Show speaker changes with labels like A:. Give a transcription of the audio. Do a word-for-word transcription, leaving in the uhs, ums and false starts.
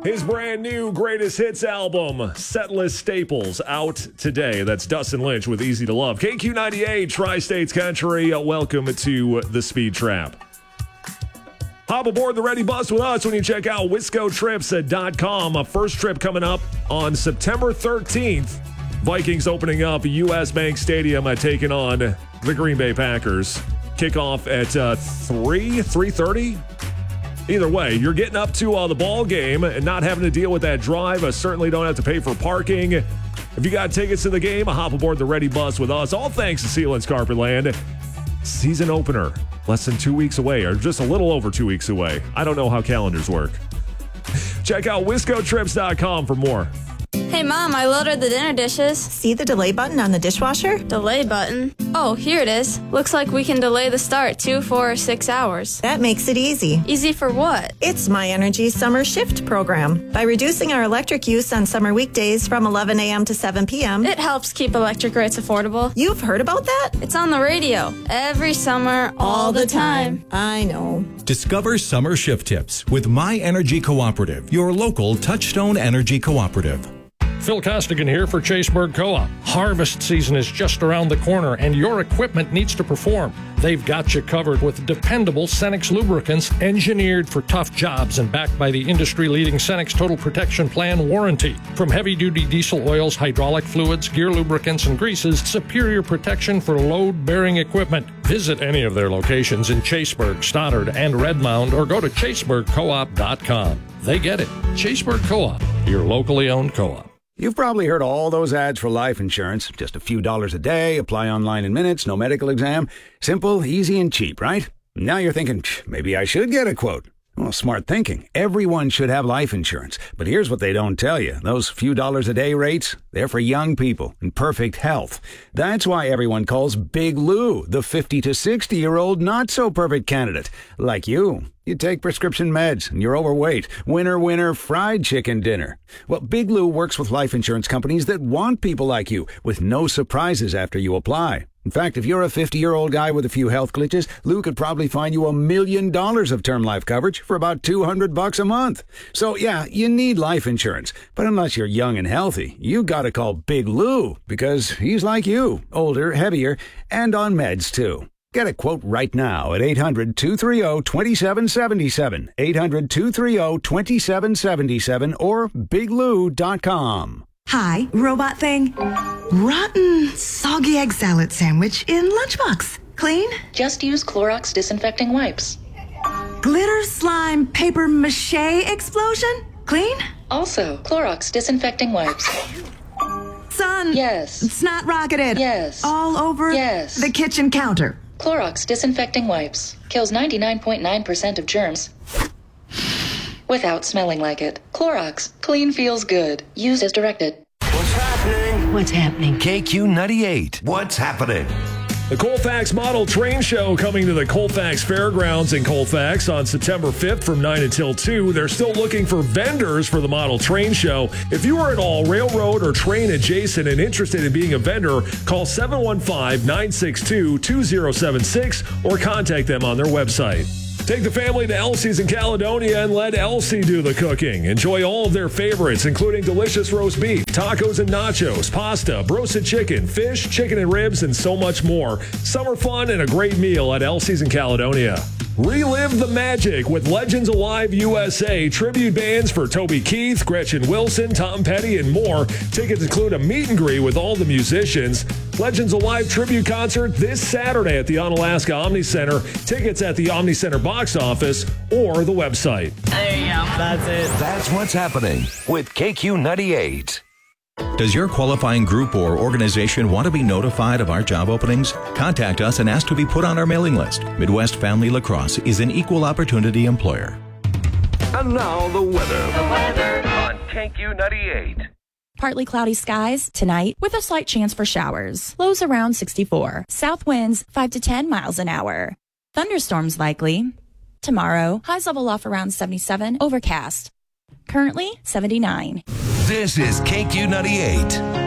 A: His brand new greatest hits album, Setlist Staples, out today. That's Dustin Lynch with Easy to Love. K Q ninety-eight, Tri-States Country. Welcome to the Speed Trap. Hop aboard the Ready Bus with us when you check out wisco trips dot com. A first trip coming up on September thirteenth. Vikings opening up U S Bank Stadium, uh, taking on the Green Bay Packers. Kickoff at uh, three, three thirty. Either way, you're getting up to uh, the ball game and not having to deal with that drive. I certainly don't have to pay for parking. If you got tickets to the game, hop aboard the Ready Bus with us. All thanks to Sealands Carpetland. Season opener, less than two weeks away, or just a little over two weeks away. I don't know how calendars work. Check out wisco trips dot com for more.
B: Hey, Mom, I loaded the dinner dishes.
C: See the delay button on the dishwasher?
B: Delay button? Oh, here it is. Looks like we can delay the start two, four, or six hours.
C: That makes it easy.
B: Easy for what?
C: It's My Energy Summer Shift program. By reducing our electric use on summer weekdays from eleven a.m. to seven p.m.,
B: It helps keep electric rates affordable.
C: You've heard about that?
B: It's on the radio. Every summer, all, all the time.
C: time. I know.
D: Discover summer shift tips with My Energy Cooperative, your local Touchstone Energy Cooperative.
E: Phil Costigan here for Chaseburg Co-op. Harvest season is just around the corner and your equipment needs to perform. They've got you covered with dependable Cenex lubricants engineered for tough jobs and backed by the industry-leading Cenex Total Protection Plan warranty. From heavy-duty diesel oils, hydraulic fluids, gear lubricants, and greases, superior protection for load-bearing equipment. Visit any of their locations in Chaseburg, Stoddard, and Redmond or go to chaseburg co op dot com. They get it. Chaseburg Co-op, your locally owned co-op.
F: You've probably heard all those ads for life insurance. Just a few dollars a day, apply online in minutes, no medical exam. Simple, easy, and cheap, right? Now you're thinking, maybe I should get a quote. Well, smart thinking. Everyone should have life insurance. But here's what they don't tell you. Those few dollars a day rates, they're for young people in perfect health. That's why everyone calls Big Lou the fifty to sixty-year-old not-so-perfect candidate. Like you. You take prescription meds and you're overweight. Winner, winner, fried chicken dinner. Well, Big Lou works with life insurance companies that want people like you with no surprises after you apply. In fact, if you're a fifty-year-old guy with a few health glitches, Lou could probably find you a million dollars of term life coverage for about two hundred bucks a month. So yeah, you need life insurance. But unless you're young and healthy, you gotta call Big Lou because he's like you, older, heavier, and on meds too. Get a quote right now at eight hundred, two three zero, two seven seven seven, eight hundred, two three zero, two seven seven seven or big lou dot com.
G: Hi, robot thing. Rotten, soggy egg salad sandwich in lunchbox. Clean?
H: Just use Clorox disinfecting wipes.
G: Glitter slime paper mache explosion? Clean?
H: Also, Clorox disinfecting wipes.
G: Son.
H: Yes.
G: Snot rocketed.
H: Yes.
G: All over
H: yes.
G: the kitchen counter.
H: Clorox disinfecting wipes. Kills ninety-nine point nine percent of germs without smelling like it. Clorox. Clean feels good. Use as directed.
I: What's happening?
G: What's happening?
I: K Q ninety-eight. What's happening?
A: The Colfax Model Train Show coming to the Colfax Fairgrounds in Colfax on September fifth from nine until two. They're still looking for vendors for the Model Train Show. If you are at all railroad or train adjacent and interested in being a vendor, call seven one five, nine six two, two zero seven six or contact them on their website. Take the family to Elsie's in Caledonia and let Elsie do the cooking. Enjoy all of their favorites, including delicious roast beef, tacos and nachos, pasta, roasted chicken, fish, chicken and ribs, and so much more. Summer fun and a great meal at Elsie's in Caledonia. Relive the magic with Legends Alive U S A, tribute bands for Toby Keith, Gretchen Wilson, Tom Petty, and more. Tickets include a meet and greet with all the musicians. Legends Alive tribute concert this Saturday at the Onalaska Omni Center. Tickets at the Omni Center box office or the website.
J: There you go. That's it.
I: That's what's happening with K Q ninety-eight.
D: Does your qualifying group or organization want to be notified of our job openings? Contact us and ask to be put on our mailing list. Midwest Family Lacrosse is an equal opportunity employer.
I: And now the weather. The weather on K Q ninety-eight.
K: Partly cloudy skies tonight with a slight chance for showers. Lows around sixty-four. South winds five to ten miles an hour. Thunderstorms likely. Tomorrow, highs level off around seventy-seven. Overcast. Currently seventy-nine.
I: This is K Q ninety-eight.